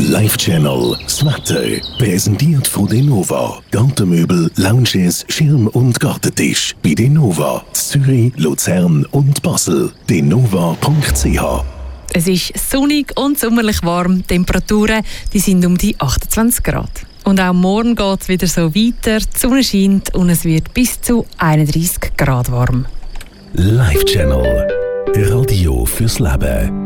Live Channel, das Wetter, präsentiert von Denova. Gartenmöbel, Lounges, Schirm- und Gartentisch. Bei Denova, Zürich, Luzern und Basel. denova.ch. Es ist sonnig und sommerlich warm. Die Temperaturen die sind um die 28 Grad. Und auch morgen geht es wieder so weiter. Die Sonne scheint und es wird bis zu 31 Grad warm. Live Channel, Radio fürs Leben.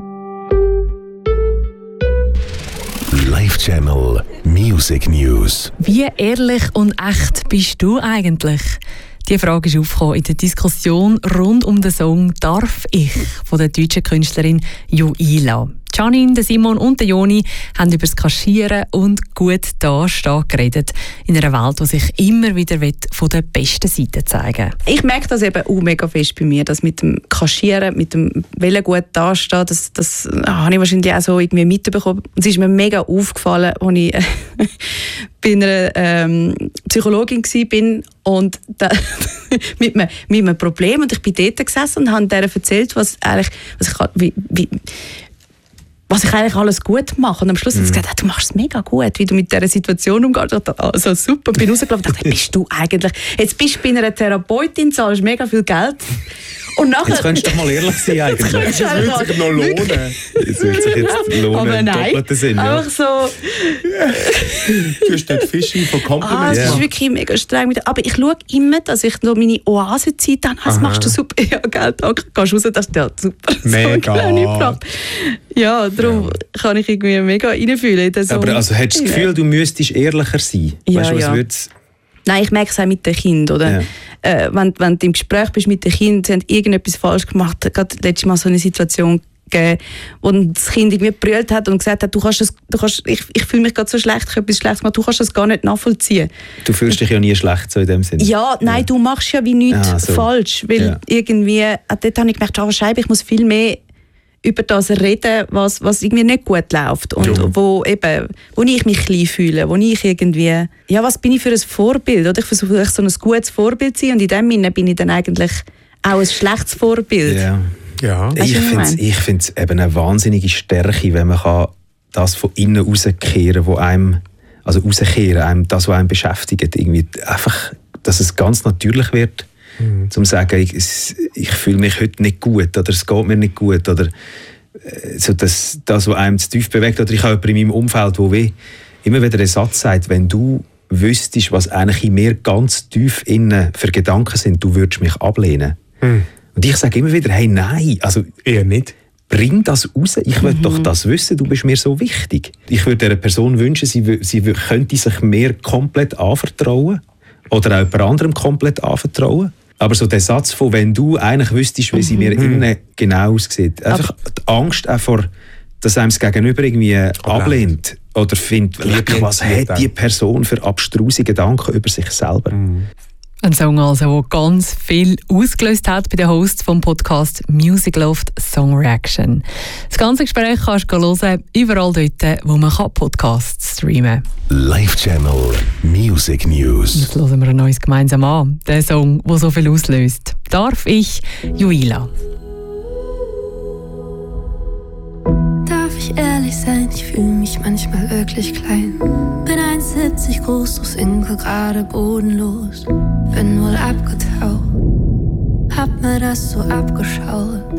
Live Channel Music News. Wie ehrlich und echt bist du eigentlich? Die Frage ist aufgekommen in der Diskussion rund um den Song «Darf ich» von der deutschen Künstlerin Juila. Janine, Simon und Joni haben über das Kaschieren und gut dastehen geredet. In einer Welt, die sich immer wieder von der besten Seite zeigen will. Ich merke das eben auch mega fest bei mir, dass mit dem Kaschieren, mit dem Wollen gut dastehen, das habe ich wahrscheinlich auch so irgendwie mitbekommen. Und es ist mir mega aufgefallen, als ich bei einer Psychologin war und mit einem Problem. Und ich bin dort gesessen und habe der erzählt, was ich eigentlich alles gut mache. Und am Schluss hat sie gesagt, du machst es mega gut, wie du mit dieser Situation umgehst. Ich dachte, also super, bin rausgelaufen und dachte, bist du eigentlich... Jetzt bist du bei einer Therapeutin, zahlst mega viel Geld. Und nachher... Jetzt könntest du doch mal ehrlich sein eigentlich. Das würde sich noch lohnen. Es würde sich jetzt lohnen, aber im nein, doppelten Sinn. Ja. einfach so... Du hast dort Fishing von Compliments. Das ist wirklich mega streng. Aber ich schaue immer, dass ich noch meine Oasenzeit habe. Das machst du super. Ja, Geld, danke. Gehst raus, das ist ja super. Mega. Ja, darum kann ich irgendwie mega reinfühlen. Aber also, hättest du das Gefühl, du müsstest ehrlicher sein? Ja, weißt du, was ja. würd's? Nein, ich merke es auch mit den Kindern. Oder? Ja. Wenn du im Gespräch bist mit den Kindern, sie haben irgendetwas falsch gemacht. Gerade letztes Mal so eine Situation gegeben, wo das Kind irgendwie gebrüllt hat und gesagt hat, ich fühle mich gerade so schlecht, ich habe etwas Schlechtes gemacht, du kannst das gar nicht nachvollziehen. Du fühlst dich ja nie schlecht so in dem Sinne. Ja, nein, du machst ja wie nichts falsch. Weil irgendwie, dort habe ich gemerkt, Scheibe, ich muss viel mehr über das reden, was irgendwie nicht gut läuft und wo ich mich klein fühle, wo ich irgendwie, was bin ich für ein Vorbild? Oder ich versuche so ein gutes Vorbild zu sein und in dem Sinne bin ich dann eigentlich auch ein schlechtes Vorbild. Ja. Ich finde es eben eine wahnsinnige Stärke, wenn man das von innen rauskehren kann, einem das, was einem beschäftigt, irgendwie einfach, dass es ganz natürlich wird. Zum sagen, ich fühle mich heute nicht gut oder es geht mir nicht gut oder so das, was einem zu tief bewegt. Oder ich habe jemanden in meinem Umfeld, wo immer wieder den Satz sagt, wenn du wüsstest, was eigentlich in mir ganz tief innen für Gedanken sind, du würdest mich ablehnen. Und ich sage immer wieder, hey, nein, also eher nicht. Bring das raus, ich will doch das wissen, du bist mir so wichtig. Ich würde dieser Person wünschen, sie könnte sich mir komplett anvertrauen oder auch jemand anderem komplett anvertrauen. Aber so der Satz von, wenn du eigentlich wüsstest, wie sie mir innen genau aussieht. Einfach die Angst auch vor, dass einem das Gegenüber irgendwie ablehnt. Oder findet, was hat die Person für abstruse Gedanken über sich selber. Ein Song also, der ganz viel ausgelöst hat bei den Hosts vom Podcast Music Loft Song Reaction. Das ganze Gespräch kannst du hören, überall dort, wo man Podcasts streamen kann. Live Channel Music News. Jetzt hören wir ein neues gemeinsam an. Der Song, der so viel auslöst. «Darf ich» Juila. Darf ich ehrlich sein, ich fühle mich manchmal wirklich klein. Bin 1,70 groß, doch sinke gerade bodenlos. Bin wohl abgetaucht, hab mir das so abgeschaut.